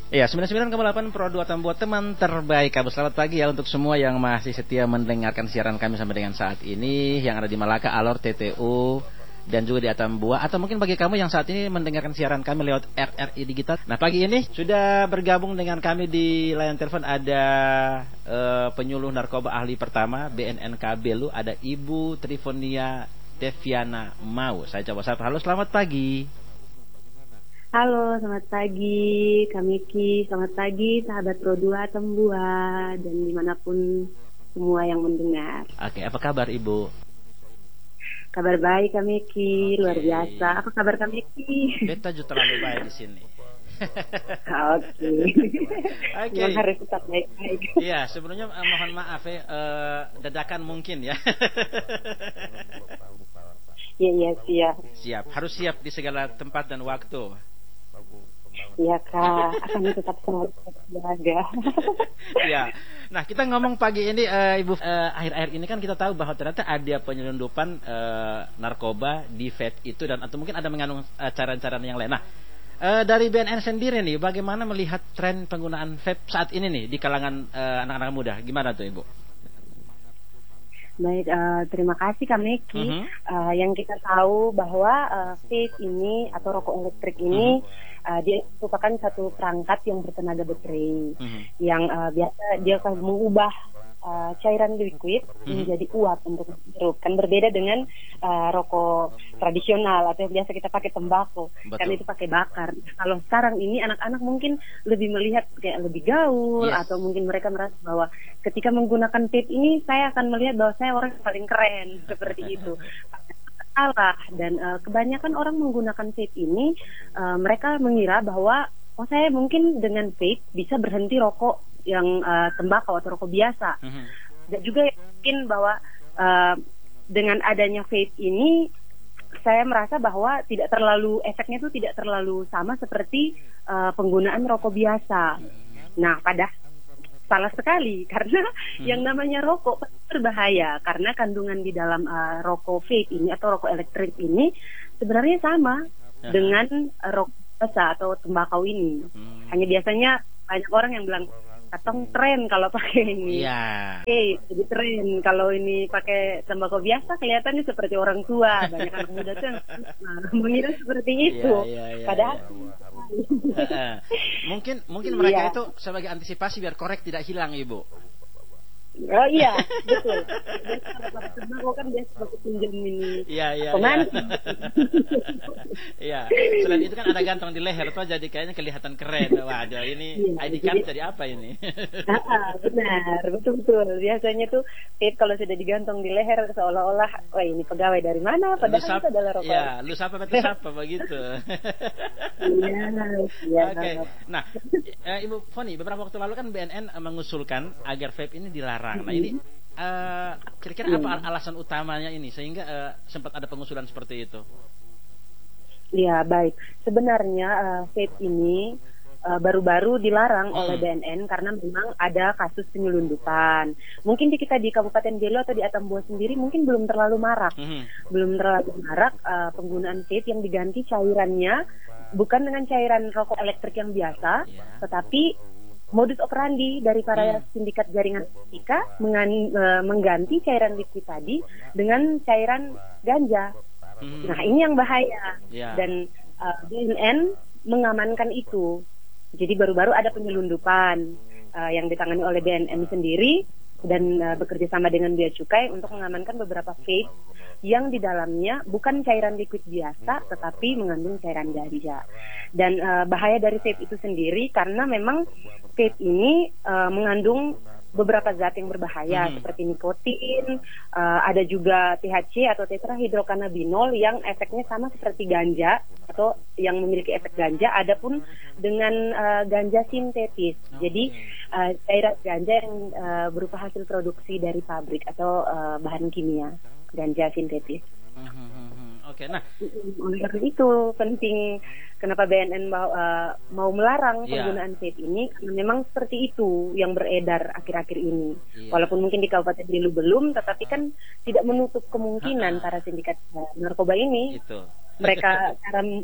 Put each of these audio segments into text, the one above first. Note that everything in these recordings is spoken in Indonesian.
Iya, 99,8 Pro 2 Tambua, teman terbaik kamu. Selamat pagi ya untuk semua yang masih setia mendengarkan siaran kami sampai dengan saat ini, yang ada di Malaka, Alor, TTU, dan juga di Atambua. Atau mungkin bagi kamu yang saat ini mendengarkan siaran kami lewat RRI Digital. Nah, pagi ini sudah bergabung dengan kami di layar telepon ada penyuluh narkoba ahli pertama BNN Kabelu, ada Ibu Trifonia Deviana Mau. Saya coba sapa. Halo, selamat pagi. Halo, selamat pagi Kak Miki, selamat pagi sahabat Pro 2 Tembua, dan dimanapun semua yang mendengar. Oke, apa kabar Ibu? Kabar baik Kak Miki, luar biasa. Apa kabar Kak Miki? Beta juga terlalu baik di sini. Oke. Memang harus tetap baik-baik. Iya, sebelumnya mohon maaf ya, dadakan mungkin ya. Iya, siap. Siap, harus siap di segala tempat dan waktu. Iya Kak, akan tetap selalu berjaga. Iya. Nah, kita ngomong pagi ini Ibu, akhir-akhir ini kan kita tahu bahwa ternyata ada penyelundupan narkoba di vape itu, dan atau mungkin ada mengandung cara-cara yang lain. Nah, dari BNN sendiri nih, bagaimana melihat tren penggunaan vape saat ini nih di kalangan anak-anak muda? Gimana tuh Ibu? Baik, terima kasih Kak Miki. Yang kita tahu bahwa vape ini atau rokok elektrik ini dia merupakan satu perangkat yang bertenaga baterai yang biasa dia akan mengubah cairan liquid menjadi uap untuk menghirup. Kan berbeda dengan rokok tradisional atau yang biasa kita pakai tembakau. Kan itu pakai bakar. Kalau sekarang ini anak-anak mungkin lebih melihat kayak lebih gaul, atau mungkin mereka merasa bahwa ketika menggunakan vape ini saya akan melihat bahwa saya orang yang paling keren, seperti itu. Salah, dan kebanyakan orang menggunakan vape ini mereka mengira bahwa saya mungkin dengan vape bisa berhenti rokok yang tembakau atau rokok biasa. Dan juga yakin bahwa dengan adanya vape ini saya merasa bahwa efeknya itu tidak terlalu sama seperti penggunaan rokok biasa. Nah, salah sekali, karena yang namanya rokok berbahaya, karena kandungan di dalam rokok vape ini atau rokok elektrik ini sebenarnya sama dengan rokok biasa atau tembakau ini. Hanya biasanya banyak orang yang bilang katong tren kalau pakai ini. Oke, jadi tren kalau ini pakai tembakau biasa kelihatannya seperti orang tua. Banyak anak muda tuh yang mengira seperti itu. Padahal mungkin mereka itu sebagai antisipasi biar korek tidak hilang, Ibu. Oh iya, betul. Biasa tembakau kan biasa pakai pinjam ini. Iya. Iya. Selain itu kan ada gantung di leher tuh, jadi kayaknya kelihatan keren. Waduh, ini ID card jadi apa ini? Benar, betul. Biasanya tuh kalau sudah digantung di leher seolah-olah, wah ini pegawai dari mana? Padahal itu adalah rokok. Iya, lu siapa begitu. Iya. Oke. Nah, Ibu Foni, beberapa waktu lalu kan BNN mengusulkan agar vape ini dilarang. Nah, ini kira-kira apa alasan utamanya ini sehingga sempat ada pengusulan seperti itu? Ya, baik. Sebenarnya vape ini baru-baru dilarang oleh BNN karena memang ada kasus penyelundupan. Mungkin kita di Kabupaten Belu atau di Atambua sendiri mungkin belum terlalu marak. Penggunaan vape yang diganti cairannya bukan dengan cairan rokok elektrik yang biasa, tetapi modus operandi dari para sindikat jaringan narkotika mengganti cairan liquid tadi dengan cairan ganja. Nah, ini yang bahaya. Dan BNN mengamankan itu. Jadi baru-baru ada penyelundupan yang ditangani oleh BNN sendiri dan bekerja sama dengan Bea Cukai untuk mengamankan beberapa vape yang di dalamnya bukan cairan liquid biasa tetapi mengandung cairan ganja. Dan bahaya dari vape itu sendiri karena memang vape ini mengandung beberapa zat yang berbahaya seperti nikotin, ada juga THC atau tetrahidrokannabinol yang efeknya sama seperti ganja atau yang memiliki efek ganja, adapun dengan ganja sintetis. Jadi cairan ganja yang berupa hasil produksi dari pabrik atau bahan kimia, ganja sintetis. Oke, nah oleh karena itu penting kenapa BNN mau melarang penggunaan vape ini, karena memang seperti itu yang beredar akhir-akhir ini. Walaupun mungkin di Kabupaten Belu belum, tetapi kan tidak menutup kemungkinan para sindikat narkoba ini mereka cara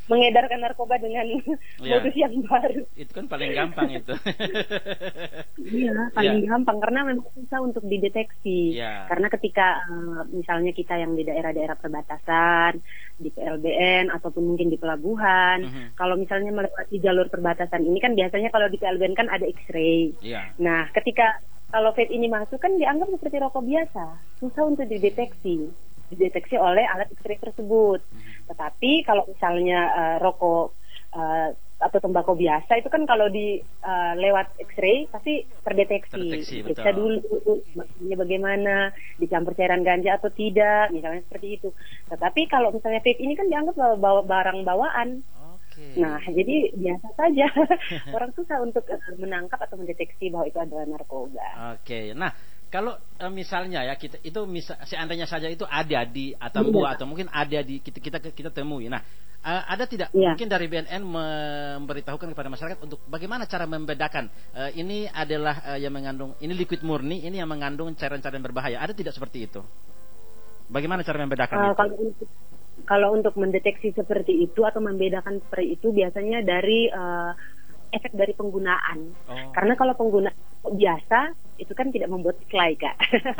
mengedarkan narkoba dengan modus yang baru. Itu kan paling gampang itu. Iya, paling gampang karena memang susah untuk dideteksi. Karena ketika misalnya kita yang di daerah-daerah perbatasan, di PLBN ataupun mungkin di pelabuhan, kalau misalnya melewati jalur perbatasan ini kan biasanya kalau di PLBN kan ada X-ray. Nah, ketika kalau vape ini masuk kan dianggap seperti rokok biasa, susah untuk dideteksi oleh alat X-ray tersebut. Tetapi kalau misalnya rokok atau tembakau biasa itu kan kalau di lewat X-ray pasti terdeteksi. Periksa dulu maksudnya bagaimana, dicampur cairan ganja atau tidak, misalnya seperti itu. Tetapi kalau misalnya vape ini kan dianggap barang bawaan. Nah, jadi biasa saja. Orang susah untuk menangkap atau mendeteksi bahwa itu adalah narkoba. Nah, kalau misalnya ya kita itu seandainya saja itu ada di Atambua atau mungkin ada di kita temui. Nah, ada tidak mungkin dari BNN memberitahukan kepada masyarakat untuk bagaimana cara membedakan ini adalah yang mengandung ini liquid murni, ini yang mengandung cairan-cairan berbahaya. Ada tidak seperti itu? Bagaimana cara membedakan itu? Kalau untuk mendeteksi seperti itu atau membedakan seperti itu biasanya dari efek dari penggunaan. Karena kalau penggunaan biasa itu kan tidak membuat siklai, Kak.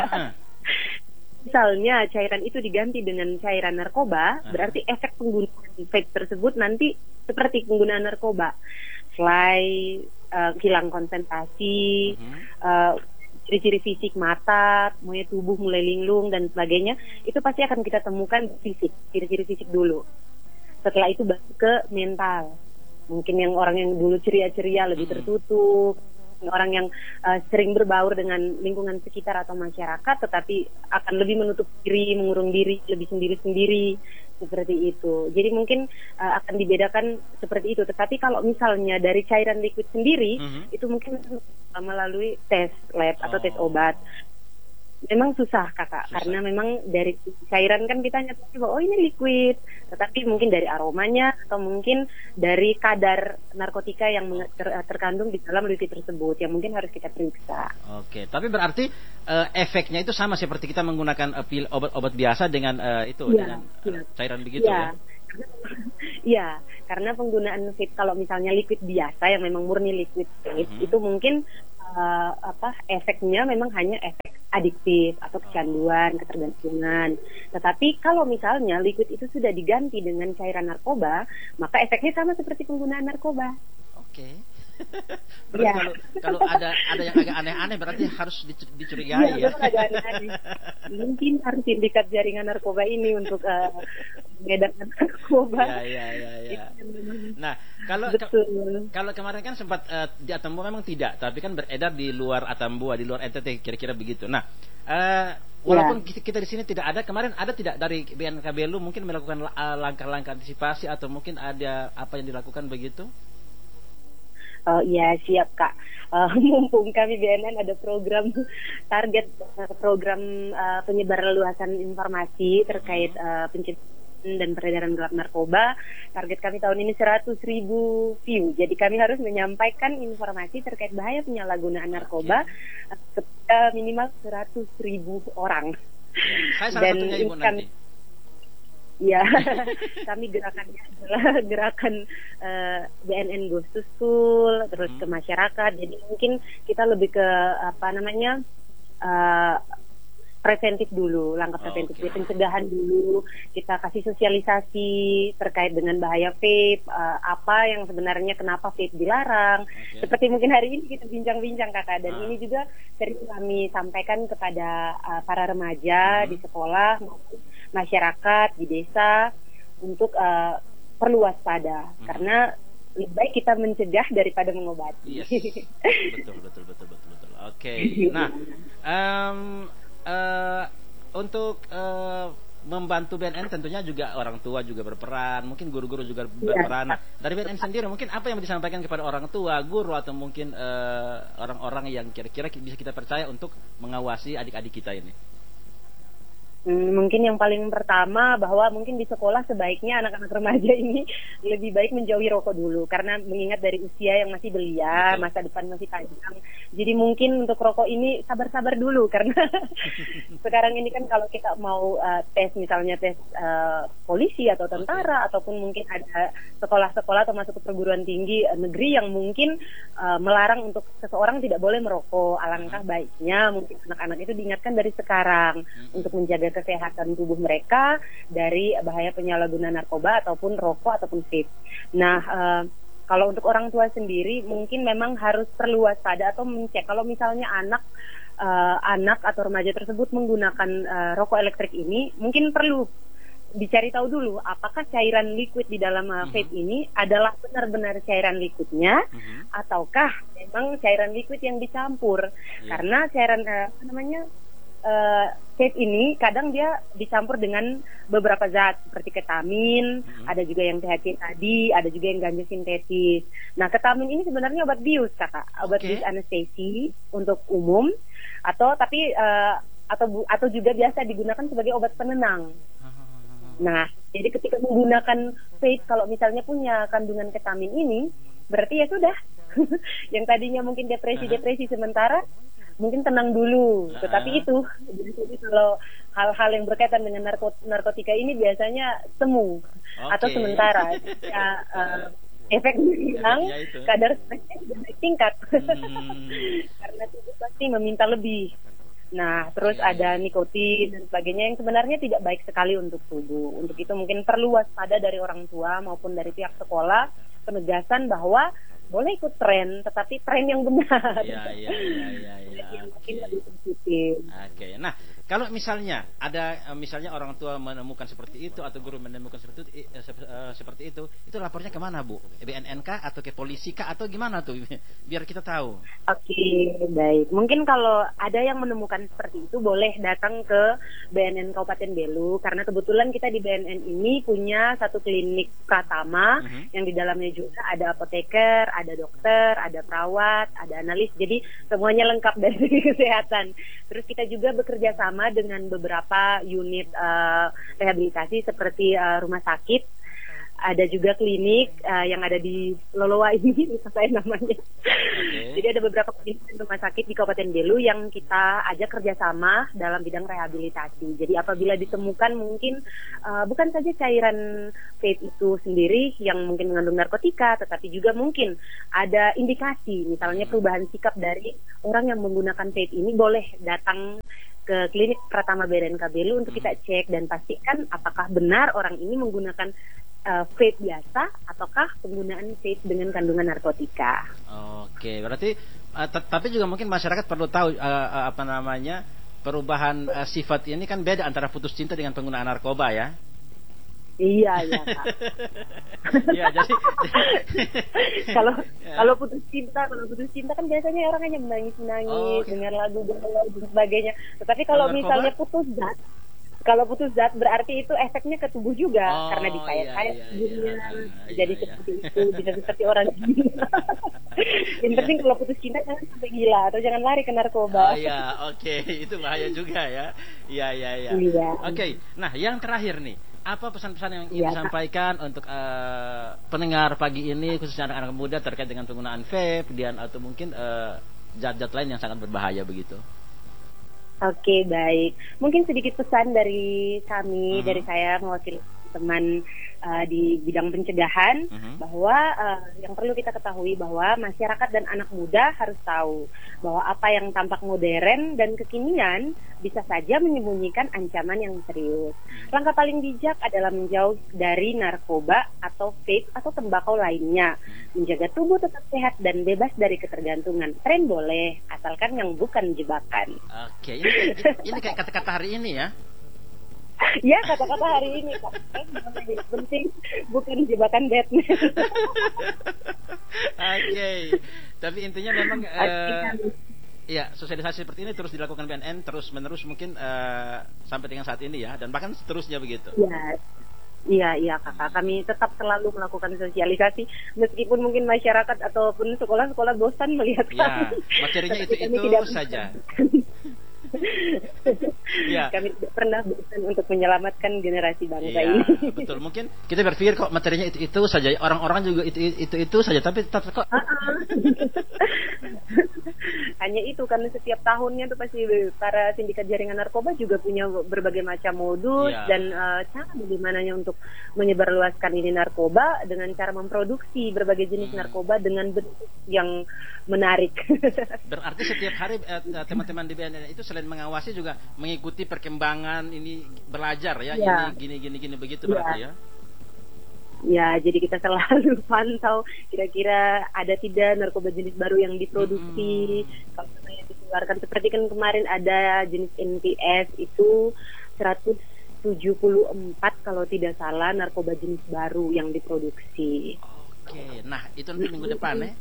Misalnya cairan itu diganti dengan cairan narkoba, berarti efek penggunaan vape tersebut nanti seperti penggunaan narkoba. Fly, hilang konsentrasi, ciri-ciri fisik mata, mulai tubuh mulai linglung dan sebagainya, itu pasti akan kita temukan fisik, ciri-ciri fisik dulu. Setelah itu baru ke mental. Mungkin yang orang yang dulu ceria-ceria lebih tertutup, orang yang sering berbaur dengan lingkungan sekitar atau masyarakat, tetapi akan lebih menutup diri, mengurung diri, lebih sendiri-sendiri, seperti itu. Jadi mungkin akan dibedakan seperti itu. Tetapi kalau misalnya dari cairan liquid sendiri, itu mungkin melalui tes lab atau tes obat. Memang susah, Kakak, karena memang dari cairan kan kita nyatakan bahwa ini liquid, tetapi mungkin dari aromanya atau mungkin dari kadar narkotika yang terkandung di dalam liquid tersebut yang mungkin harus kita periksa. Tapi berarti efeknya itu sama seperti kita menggunakan pil obat biasa dengan dengan cairan begitu ya? Iya, karena penggunaan vape kalau misalnya liquid biasa yang memang murni liquid vape itu mungkin efeknya memang hanya efek adiktif atau kecanduan, ketergantungan. Tetapi kalau misalnya liquid itu sudah diganti dengan cairan narkoba, maka efeknya sama seperti penggunaan narkoba. Berarti kalau ada yang agak aneh-aneh berarti harus dicurigai ya. Agak aneh-aneh. Mungkin harus sindikat jaringan narkoba ini untuk mengedarkan narkoba. Nah, kalau kemarin kan sempat di Atambua memang tidak, tapi kan beredar di luar Atambua, di luar NTT kira-kira begitu. Nah, walaupun kita di sini tidak ada, kemarin ada tidak dari BNKB lu mungkin melakukan langkah-langkah antisipasi atau mungkin ada apa yang dilakukan begitu? Ya siap, Kak. Mumpung kami BNN ada program target program penyebaran luasan informasi terkait pencegahan dan peredaran gelap narkoba. Target kami tahun ini 100.000 view. Jadi kami harus menyampaikan informasi terkait bahaya penyalahgunaan narkoba kepada minimal 100.000 orang. Saya salah satunya Ibu nanti. Ya, kami gerakannya adalah gerakan BNN Goes to School, terus ke masyarakat. Jadi mungkin kita lebih ke preventif dulu, langkah preventif, pencegahan dulu. Kita kasih sosialisasi terkait dengan bahaya vape, apa yang sebenarnya kenapa vape dilarang. Seperti mungkin hari ini kita bincang-bincang, Kakak, dan ini juga sering kami sampaikan kepada para remaja di sekolah maupun masyarakat di desa untuk perlu waspada karena lebih baik kita mencegah daripada mengobati. Betul. Nah, untuk membantu BNN tentunya juga orang tua juga berperan, mungkin guru-guru juga berperan. Dari BNN sendiri mungkin apa yang disampaikan kepada orang tua, guru atau mungkin orang-orang yang kira-kira bisa kita percaya untuk mengawasi adik-adik kita ini? Mungkin yang paling pertama bahwa mungkin di sekolah sebaiknya anak-anak remaja ini lebih baik menjauhi rokok dulu, karena mengingat dari usia yang masih belia, masa depan masih panjang. Jadi mungkin untuk rokok ini sabar-sabar dulu, karena sekarang ini kan kalau kita mau tes, misalnya tes polisi atau tentara, ataupun mungkin ada sekolah-sekolah atau masuk ke perguruan tinggi negeri yang mungkin melarang untuk seseorang tidak boleh merokok. Alangkah baiknya mungkin anak-anak itu diingatkan dari sekarang untuk menjaga kesehatan tubuh mereka dari bahaya penyalahgunaan narkoba ataupun rokok ataupun vape. Nah, kalau untuk orang tua sendiri mungkin memang harus perlu waspada atau mencek kalau misalnya anak atau remaja tersebut menggunakan rokok elektrik ini, mungkin perlu dicari tahu dulu apakah cairan liquid di dalam vape ini adalah benar-benar cairan liquidnya ataukah memang cairan liquid yang dicampur. Karena cairan vape ini kadang dia dicampur dengan beberapa zat seperti ketamin, ada juga yang THC tadi, ada juga yang ganja sintetis. Nah, ketamin ini sebenarnya obat bius, Kakak, obat bius anestesi untuk umum, atau juga biasa digunakan sebagai obat penenang. Nah, jadi ketika menggunakan vape kalau misalnya punya kandungan ketamin ini, berarti ya sudah. Yang tadinya mungkin depresi sementara mungkin tenang dulu, tetapi itu jadi kalau hal-hal yang berkaitan dengan narkotika ini biasanya semu atau sementara ya, efeknya hilang, kadar stresnya naik tingkat karena tubuh pasti meminta lebih. Nah, terus ada nikotin dan sebagainya yang sebenarnya tidak baik sekali untuk tubuh. Untuk itu mungkin perlu waspada dari orang tua maupun dari pihak sekolah, penegasan bahwa boleh ikut tren, tetapi tren yang benar. Iya. Yang mungkin lebih sensitif. Oke. Nah, kalau misalnya ada misalnya orang tua menemukan seperti itu atau guru menemukan seperti itu lapornya kemana, Bu? BNN-kah atau ke polisi kah atau gimana tuh? Biar kita tahu. Oke, baik. Mungkin kalau ada yang menemukan seperti itu boleh datang ke BNN Kabupaten Belu, karena kebetulan kita di BNN ini punya satu klinik pratama yang di dalamnya juga ada apoteker, ada dokter, ada perawat, ada analis. Jadi semuanya lengkap dari segi kesehatan. Terus kita juga bekerja sama dengan beberapa unit rehabilitasi seperti rumah sakit. Ada juga klinik yang ada di Lolowa ini, lupa saya namanya. Jadi ada beberapa klinik dan rumah sakit di Kabupaten Belu yang kita ajak kerjasama dalam bidang rehabilitasi. Jadi apabila ditemukan mungkin bukan saja cairan vape itu sendiri yang mungkin mengandung narkotika, tetapi juga mungkin ada indikasi, misalnya perubahan sikap dari orang yang menggunakan vape ini, boleh datang ke klinik Pratama BNN Belu untuk kita cek dan pastikan apakah benar orang ini menggunakan vape biasa ataukah penggunaan vape dengan kandungan narkotika. Oke, berarti tapi juga mungkin masyarakat perlu tahu perubahan sifat ini kan beda antara putus cinta dengan penggunaan narkoba ya. Iya, Kak. Iya, jadi kalau putus cinta kan biasanya orang hanya menangis, dengar lagu galau dan sebagainya. Tetapi kalau misalnya putus zat berarti itu efeknya ke tubuh juga, karena dikayak-kayak tubuhnya jadi seperti itu, bisa seperti orang gila. Yang penting kalau putus cinta jangan sampai gila atau jangan lari ke narkoba. Itu bahaya juga ya. Iya. Oke. Nah, yang terakhir nih, apa pesan-pesan yang ingin disampaikan untuk pendengar pagi ini, khususnya anak-anak muda terkait dengan penggunaan vape dan atau mungkin zat-zat lain yang sangat berbahaya begitu? Oke, baik. Mungkin sedikit pesan dari kami, dari saya mewakili teman di bidang pencegahan, bahwa yang perlu kita ketahui bahwa masyarakat dan anak muda harus tahu bahwa apa yang tampak modern dan kekinian bisa saja menyembunyikan ancaman yang serius. Langkah paling bijak adalah menjauh dari narkoba atau vape atau tembakau lainnya, menjaga tubuh tetap sehat dan bebas dari ketergantungan. Tren boleh, asalkan yang bukan jebakan. Oke, ini kayak kata-kata hari ini ya. Ya, kata-kata hari ini Kak. Penting bukan jebakan Batman. Oke. Tapi intinya memang ya, sosialisasi seperti ini terus dilakukan BNN terus menerus mungkin sampai dengan saat ini ya, dan bahkan seterusnya begitu. Iya Kakak, kami tetap selalu melakukan sosialisasi meskipun mungkin masyarakat ataupun sekolah-sekolah bosan melihat kami. Materinya itu saja. Ya. Kami tidak pernah berusaha untuk menyelamatkan generasi bangsa Iya, ini. betul. Mungkin kita berpikir kok materinya itu saja, orang-orang juga itu saja, tapi tetap kok. Hanya itu, karena setiap tahunnya tuh pasti para sindikat jaringan narkoba juga punya berbagai macam modus dan cara bagaimananya untuk menyebarluaskan ini narkoba dengan cara memproduksi berbagai jenis narkoba dengan bentuk yang menarik. Berarti setiap hari teman-teman di BNN itu selain mengawasi juga mengikuti perkembangan ini, belajar ya, ini gini begitu berarti ya. Ya, jadi kita selalu pantau kira-kira ada tidak narkoba jenis baru yang diproduksi, kalau yang dikeluarkan. Seperti kan kemarin ada jenis NPS itu 174 kalau tidak salah, narkoba jenis baru yang diproduksi. Oke, nah itu nanti minggu depan ya.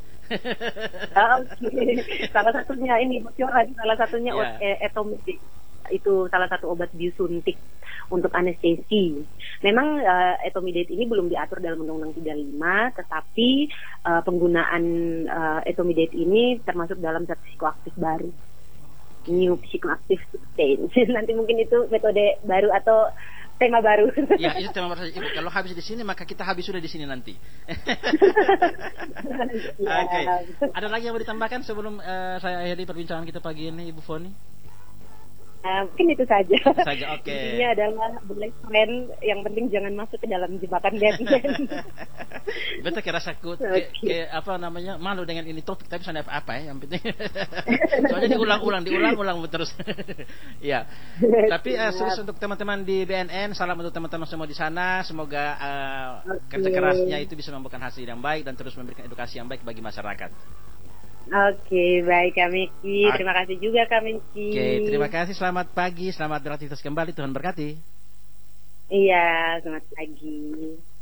Salah satunya ini bocoran, salah satunya etomidate, itu salah satu obat bius suntik untuk anestesi. Memang etomidate ini belum diatur dalam Undang-Undang 35, tetapi penggunaan etomidate ini termasuk dalam zat psikoaktif baru, new psychoactive substance. Nanti mungkin itu metode baru atau tema baru. Ya, itu tema baru. Ibu, kalau habis di sini maka kita habis sudah di sini nanti. Oke. Ada lagi yang mau ditambahkan sebelum saya akhiri perbincangan kita pagi ini, Ibu Foni? Mungkin itu saja. Oke. Intinya adalah boleh friend, yang penting jangan masuk ke dalam jebakan Batman. Betul, rasa apa namanya, malu dengan ini topik, tapi sana apa ya, yang penting. Soalnya diulang-ulang terus. Ya. Tapi serius untuk teman-teman di BNN, salam untuk teman-teman semua di sana. Semoga kerja kerasnya itu bisa membuahkan hasil yang baik dan terus memberikan edukasi yang baik bagi masyarakat. Oke, baik Kak Miki. Terima kasih juga Kak Miki. Oke, terima kasih. Selamat pagi, selamat beraktivitas kembali. Tuhan berkati. Iya, selamat pagi.